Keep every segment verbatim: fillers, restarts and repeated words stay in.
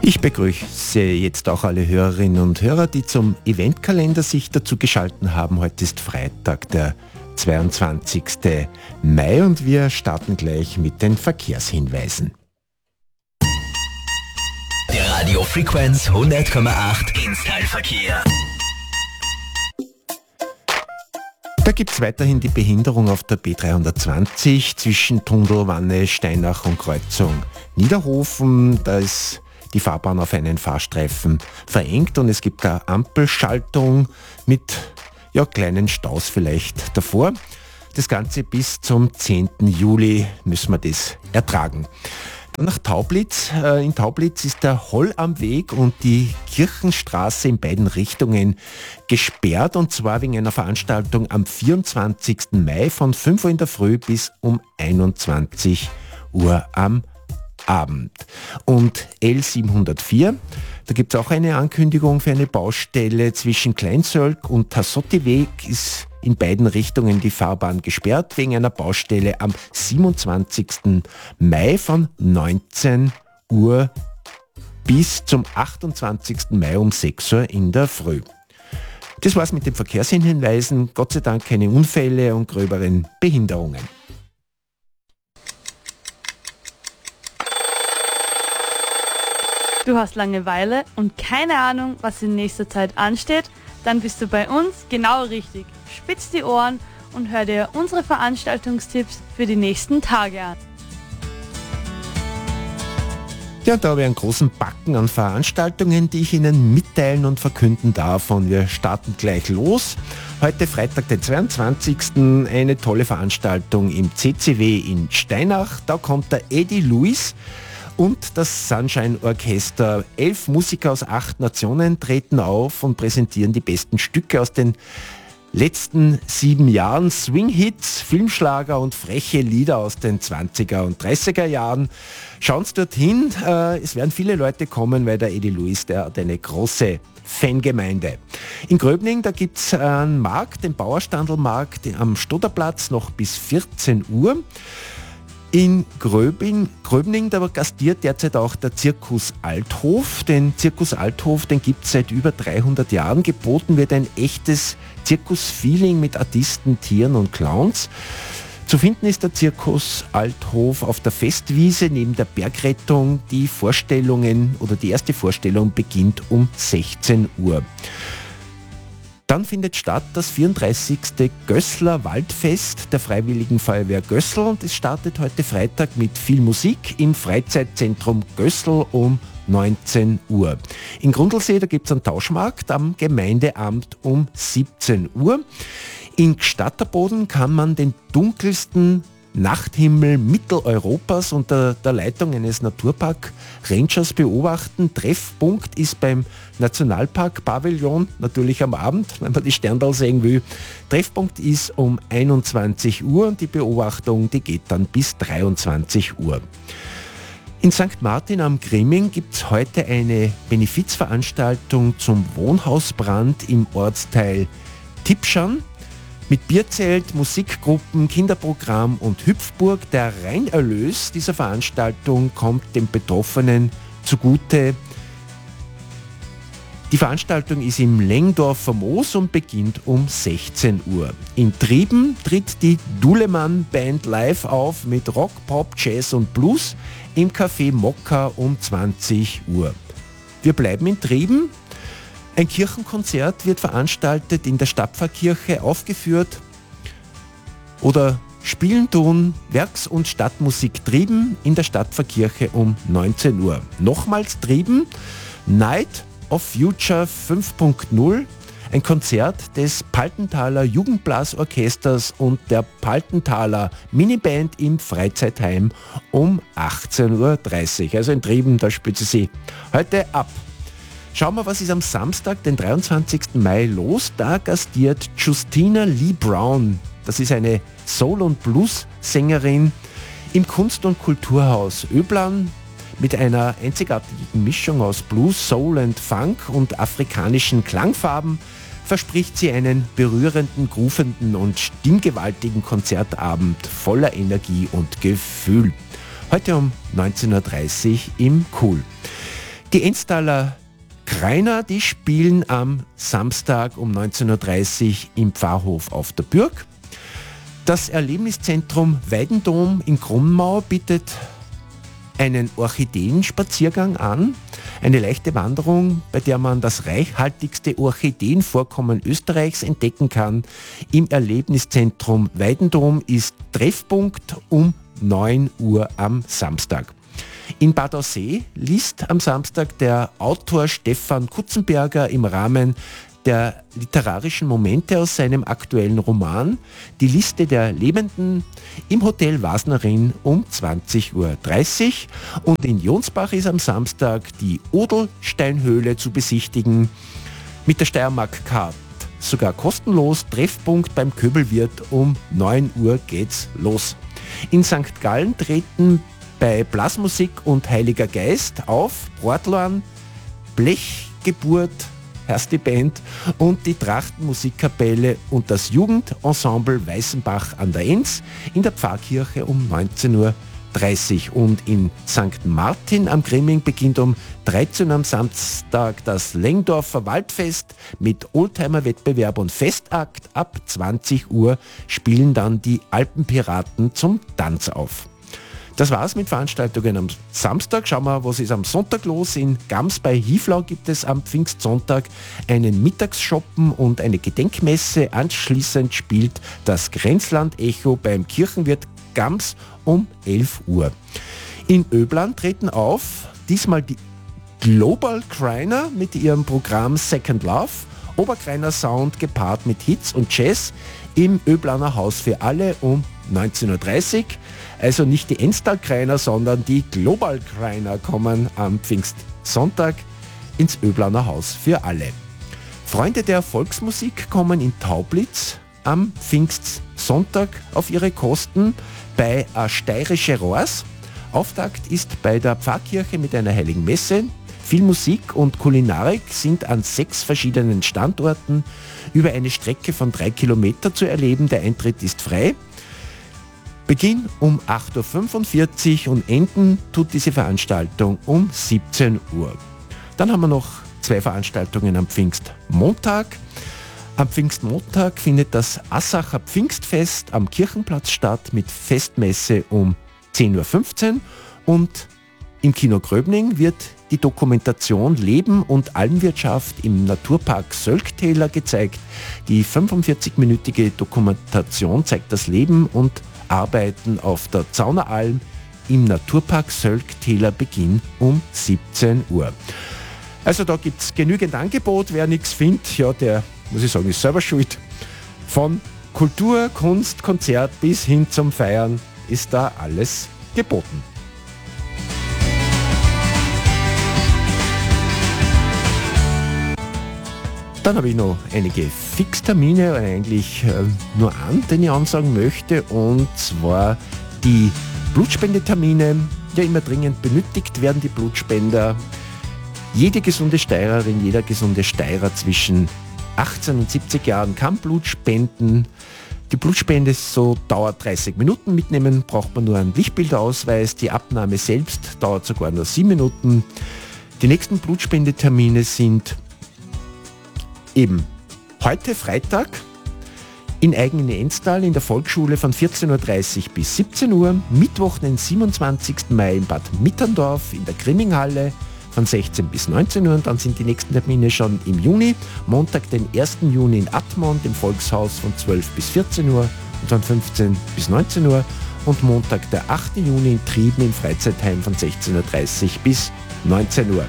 Ich begrüße jetzt auch alle Hörerinnen und Hörer, die zum Eventkalender sich dazu geschalten haben. Heute ist Freitag, der zweiundzwanzigsten Mai, und wir starten gleich mit den Verkehrshinweisen. Der Radio Frequenz hundert Komma acht Instyle-Verkehr. Da gibt es weiterhin die Behinderung auf der B dreihundertzwanzig zwischen Tunnel, Wanne, Steinach und Kreuzung Niederhofen. Da ist die Fahrbahn auf einen Fahrstreifen verengt und es gibt eine Ampelschaltung mit ja, kleinen Staus vielleicht davor. Das Ganze bis zum zehnten Juli müssen wir das ertragen. Nach Taublitz. In Taublitz ist der Holl am Weg und die Kirchenstraße in beiden Richtungen gesperrt, und zwar wegen einer Veranstaltung am vierundzwanzigsten Mai von fünf Uhr in der Früh bis um einundzwanzig Uhr am Abend. Und L siebenhundertvier, da gibt es auch eine Ankündigung für eine Baustelle zwischen Kleinsölk und Tassotti-Weg. Ist in beiden Richtungen die Fahrbahn gesperrt wegen einer Baustelle am siebenundzwanzigsten Mai von neunzehn Uhr bis zum achtundzwanzigsten Mai um sechs Uhr in der Früh. Das war's mit den Verkehrshinweisen. Gott sei Dank keine Unfälle und gröberen Behinderungen. Du hast Langeweile und keine Ahnung, was in nächster Zeit ansteht? Dann bist du bei uns genau richtig. Spitz die Ohren und hör dir unsere Veranstaltungstipps für die nächsten Tage an. Ja, da habe ich einen großen Backen an Veranstaltungen, die ich Ihnen mitteilen und verkünden darf. Und wir starten gleich los. Heute Freitag, den zweiundzwanzigsten eine tolle Veranstaltung im C C W in Steinach. Da kommt der Eddie Lewis und das Sunshine Orchester. Elf Musiker aus acht Nationen treten auf und präsentieren die besten Stücke aus den letzten sieben Jahren. Swing-Hits, Filmschlager und freche Lieder aus den zwanziger und dreißiger Jahren. Schauen Sie dorthin, äh, es werden viele Leute kommen, weil der Eddie Lewis, der hat eine große Fangemeinde. In Gröbning, da gibt es einen Markt, den Bauerstandlmarkt am Stodderplatz noch bis vierzehn Uhr. In Gröbing, Gröbning, da gastiert derzeit auch der Zirkus Althof. Den Zirkus Althof, den gibt es seit über dreihundert Jahren. Geboten wird ein echtes Zirkusfeeling mit Artisten, Tieren und Clowns. Zu finden ist der Zirkus Althof auf der Festwiese neben der Bergrettung. Die Vorstellungen oder die erste Vorstellung beginnt um sechzehn Uhr. Dann findet statt das vierunddreißigste Gößler Waldfest der Freiwilligen Feuerwehr Gößl, und es startet heute Freitag mit viel Musik im Freizeitzentrum Gößl um neunzehn Uhr. In Grundlsee, da gibt es einen Tauschmarkt am Gemeindeamt um siebzehn Uhr. In Gstatterboden kann man den dunkelsten Nachthimmel Mitteleuropas unter der Leitung eines Naturpark-Rangers beobachten. Treffpunkt ist beim Nationalpark-Pavillon, natürlich am Abend, wenn man die Sterndal sehen will. Treffpunkt ist um einundzwanzig Uhr und die Beobachtung, die geht dann bis dreiundzwanzig Uhr. In Sankt Martin am Grimming gibt es heute eine Benefizveranstaltung zum Wohnhausbrand im Ortsteil Tipschan. Mit Bierzelt, Musikgruppen, Kinderprogramm und Hüpfburg. Der Reinerlös dieser Veranstaltung kommt den Betroffenen zugute. Die Veranstaltung ist im Lengdorfer Moos und beginnt um sechzehn Uhr. In Trieben tritt die Dulemann Band live auf mit Rock, Pop, Jazz und Blues im Café Mokka um zwanzig Uhr. Wir bleiben in Trieben. Ein Kirchenkonzert wird veranstaltet in der Stadtpfarrkirche, aufgeführt oder spielen tun Werks- und Stadtmusik Trieben in der Stadtpfarrkirche um neunzehn Uhr. Nochmals Trieben, Night of Future fünf Punkt null, ein Konzert des Paltenthaler Jugendblasorchesters und der Paltenthaler Miniband im Freizeitheim um achtzehn Uhr dreißig. Also in Trieben, da spielt sie sich heute ab. Schauen wir, was ist am Samstag, den dreiundzwanzigsten Mai los. Da gastiert Justina Lee Brown. Das ist eine Soul- und Blues-Sängerin im Kunst- und Kulturhaus Öblan mit einer einzigartigen Mischung aus Blues, Soul und Funk und afrikanischen Klangfarben. Verspricht sie einen berührenden, groovenden und stimmgewaltigen Konzertabend voller Energie und Gefühl. Heute um neunzehn Uhr dreißig im Cool. Die Ennstaler Kreiner, die spielen am Samstag um neunzehn Uhr dreißig im Pfarrhof auf der Bürg. Das Erlebniszentrum Weidendom in Krummau bietet einen Orchideenspaziergang an, eine leichte Wanderung, bei der man das reichhaltigste Orchideenvorkommen Österreichs entdecken kann. Im Erlebniszentrum Weidendom ist Treffpunkt um neun Uhr am Samstag. In Bad Aussee liest am Samstag der Autor Stefan Kutzenberger im Rahmen der literarischen Momente aus seinem aktuellen Roman Die Liste der Lebenden im Hotel Wasnerin um zwanzig Uhr dreißig und in Jonsbach ist am Samstag die Odelsteinhöhle zu besichtigen. Mit der Steiermark-Card sogar kostenlos, Treffpunkt beim Köbelwirt um neun Uhr geht's los. In Sankt Gallen treten bei Blasmusik und Heiliger Geist auf Portland, Blechgeburt, heißt die Band, und die Trachtenmusikkapelle und das Jugendensemble Weißenbach an der Enz in der Pfarrkirche um neunzehn Uhr dreißig. Und in Sankt Martin am Grimming beginnt um dreizehn Uhr am Samstag das Lengdorfer Waldfest mit Oldtimer-Wettbewerb und Festakt. Ab zwanzig Uhr spielen dann die Alpenpiraten zum Tanz auf. Das war's mit Veranstaltungen am Samstag. Schauen wir, was ist am Sonntag los. In Gams bei Hieflau gibt es am Pfingstsonntag einen Mittagsshoppen und eine Gedenkmesse. Anschließend spielt das Grenzland-Echo beim Kirchenwirt Gams um elf Uhr. In Öblan treten auf diesmal die Global Kreiner mit ihrem Programm Second Love. Oberkreiner Sound gepaart mit Hits und Jazz im Öblaner Haus für alle um neunzehn Uhr dreißig. Also nicht die Enstal-Kreiner, sondern die Global-Kreiner kommen am Pfingstsonntag ins Öblaner Haus für alle. Freunde der Volksmusik kommen in Taublitz am Pfingstsonntag auf ihre Kosten bei A Steirische Rohrs. Auftakt ist bei der Pfarrkirche mit einer heiligen Messe. Viel Musik und Kulinarik sind an sechs verschiedenen Standorten über eine Strecke von drei Kilometer zu erleben. Der Eintritt ist frei. Beginn um acht Uhr fünfundvierzig und enden tut diese Veranstaltung um siebzehn Uhr. Dann haben wir noch zwei Veranstaltungen am Pfingstmontag. Am Pfingstmontag findet das Assacher Pfingstfest am Kirchenplatz statt mit Festmesse um zehn Uhr fünfzehn und im Kino Gröbning wird die Dokumentation Leben und Almwirtschaft im Naturpark Sölktäler gezeigt. Die fünfundvierzig-minütige Dokumentation zeigt das Leben und Arbeiten auf der Zauneralm im Naturpark Sölktäler, Beginn um siebzehn Uhr. Also da gibt es genügend Angebot. Wer nichts findet, ja, der, muss ich sagen, ist selber schuld. Von Kultur, Kunst, Konzert bis hin zum Feiern ist da alles geboten. Dann habe ich noch einige Fixtermine, eigentlich äh, nur einen, den ich ansagen möchte, und zwar die Blutspendetermine. Ja, immer dringend benötigt werden die Blutspender. Jede gesunde Steirerin, jeder gesunde Steirer zwischen achtzehn und siebzig Jahren kann Blut spenden. Die Blutspende so dauert dreißig Minuten. Mitnehmen braucht man nur einen Lichtbildausweis. Die Abnahme selbst dauert sogar nur sieben Minuten. Die nächsten Blutspendetermine sind eben heute Freitag in Eigen in Enstal in der Volksschule von vierzehn Uhr dreißig bis siebzehn Uhr, Mittwoch den siebenundzwanzigsten Mai in Bad Mitterndorf in der Grimminghalle von sechzehn bis neunzehn Uhr, und dann sind die nächsten Termine schon im Juni, Montag den ersten Juni in Admont im Volkshaus von zwölf bis vierzehn Uhr und von fünfzehn bis neunzehn Uhr und Montag der achten Juni in Trieben im Freizeitheim von sechzehn Uhr dreißig bis neunzehn Uhr.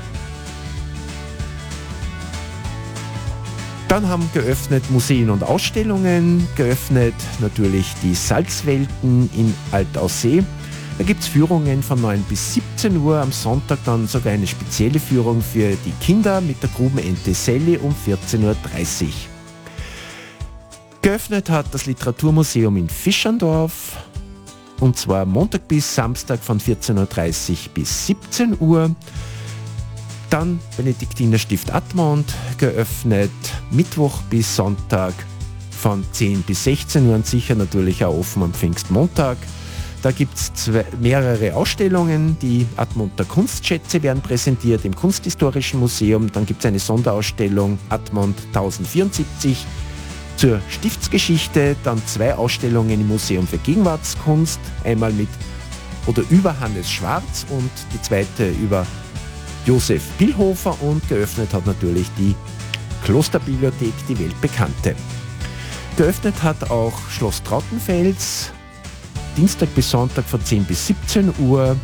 Dann haben geöffnet Museen und Ausstellungen, geöffnet natürlich die Salzwelten in Altaussee. Da gibt es Führungen von neun bis siebzehn Uhr, am Sonntag dann sogar eine spezielle Führung für die Kinder mit der Grubenente Sally um vierzehn Uhr dreißig. Geöffnet hat das Literaturmuseum in Fischerndorf, und zwar Montag bis Samstag von vierzehn Uhr dreißig bis siebzehn Uhr. Dann Benediktinerstift Admont, geöffnet Mittwoch bis Sonntag von zehn bis sechzehn Uhr und sicher natürlich auch offen am Pfingstmontag. Da gibt es mehrere Ausstellungen. Die Admonter Kunstschätze werden präsentiert im Kunsthistorischen Museum. Dann gibt es eine Sonderausstellung Admont tausendvierundsiebzig zur Stiftsgeschichte. Dann zwei Ausstellungen im Museum für Gegenwartskunst. Einmal mit oder über Hannes Schwarz und die zweite über Josef Billhofer. Und geöffnet hat natürlich die Klosterbibliothek, die weltbekannte. Geöffnet hat auch Schloss Trautenfels, Dienstag bis Sonntag von zehn bis siebzehn Uhr.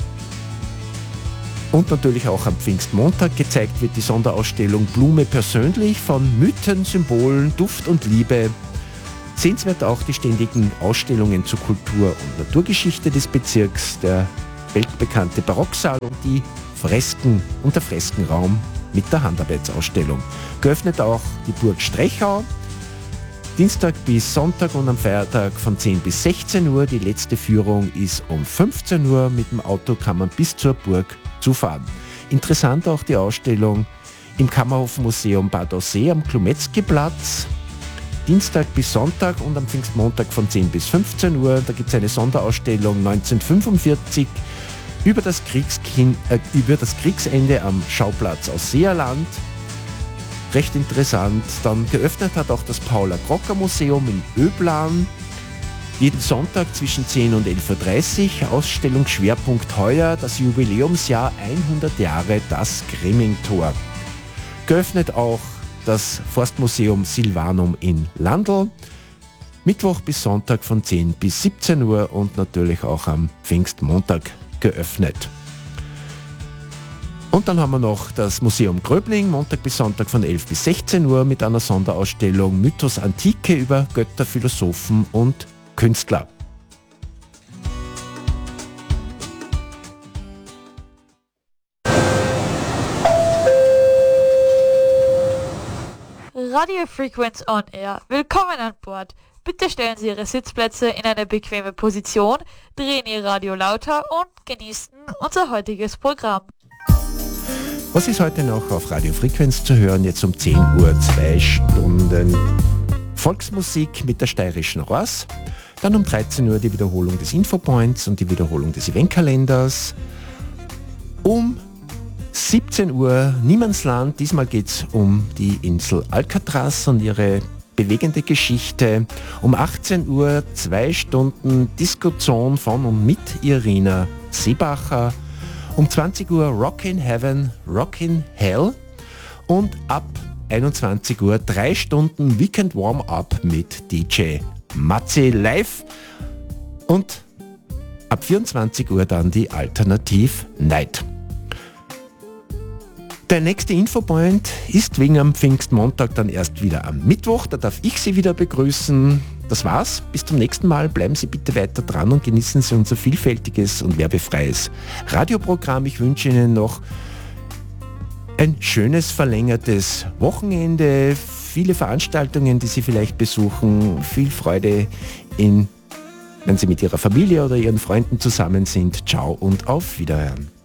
Und natürlich auch am Pfingstmontag gezeigt wird die Sonderausstellung Blume persönlich von Mythen, Symbolen, Duft und Liebe. Sehenswert auch die ständigen Ausstellungen zur Kultur- und Naturgeschichte des Bezirks, der weltbekannte Barocksaal und die Fresken und der Freskenraum mit der Handarbeitsausstellung. Geöffnet auch die Burg Strechau, Dienstag bis Sonntag und am Feiertag von zehn bis sechzehn Uhr. Die letzte Führung ist um fünfzehn Uhr. Mit dem Auto kann man bis zur Burg zufahren. Interessant auch die Ausstellung im Kammerhofmuseum Bad Aussee am Klumetzki-Platz. Dienstag bis Sonntag und am Pfingstmontag von zehn bis fünfzehn Uhr. Da gibt es eine Sonderausstellung neunzehnhundertfünfundvierzig über das, Kriegskind, äh, über das Kriegsende am Schauplatz Ausseerland. Recht interessant. Dann geöffnet hat auch das Paula-Crocker-Museum in Öblan. Jeden Sonntag zwischen zehn und elf Uhr dreißig. Ausstellungsschwerpunkt heuer das Jubiläumsjahr hundert Jahre das Grimmingtor. Geöffnet auch das Forstmuseum Silvanum in Landl. Mittwoch bis Sonntag von zehn bis siebzehn Uhr und natürlich auch am Pfingstmontag geöffnet. Und dann haben wir noch das Museum Gröbling, Montag bis Sonntag von elf bis sechzehn Uhr mit einer Sonderausstellung Mythos Antike über Götter, Philosophen und Künstler. Radio Frequenz on Air. Willkommen an Bord. Bitte stellen Sie Ihre Sitzplätze in eine bequeme Position, drehen Ihr Radio lauter und genießen unser heutiges Programm. Was ist heute noch auf Radio Frequenz zu hören? Jetzt um zehn Uhr, zwei Stunden Volksmusik mit der steirischen Ross. Dann um dreizehn Uhr die Wiederholung des Infopoints und die Wiederholung des Eventkalenders. Um siebzehn Uhr Niemandsland. Diesmal geht es um die Insel Alcatraz und ihre bewegende Geschichte. Um achtzehn Uhr zwei Stunden Disco-Zone von und mit Irina Seebacher. Um zwanzig Uhr Rockin' Heaven, Rockin' Hell und ab einundzwanzig Uhr drei Stunden Weekend Warm-Up mit D J Matze live und ab vierundzwanzig Uhr dann die Alternativ Night. Der nächste Infopoint ist wegen am Pfingstmontag dann erst wieder am Mittwoch. Da darf ich Sie wieder begrüßen. Das war's. Bis zum nächsten Mal. Bleiben Sie bitte weiter dran und genießen Sie unser vielfältiges und werbefreies Radioprogramm. Ich wünsche Ihnen noch ein schönes verlängertes Wochenende, viele Veranstaltungen, die Sie vielleicht besuchen, viel Freude, in, wenn Sie mit Ihrer Familie oder Ihren Freunden zusammen sind. Ciao und auf Wiederhören.